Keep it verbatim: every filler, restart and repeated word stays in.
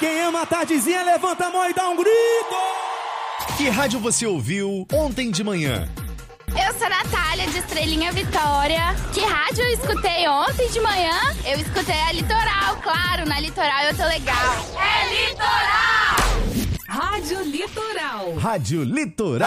Quem ama a tardezinha, levanta a mão e dá um grito! Que rádio você ouviu ontem de manhã? Eu sou a Natália, de Estrelinha Vitória. Que rádio eu escutei ontem de manhã? Eu escutei a Litoral, claro, na Litoral eu tô legal. É Litoral! Rádio Litoral. Rádio Litoral.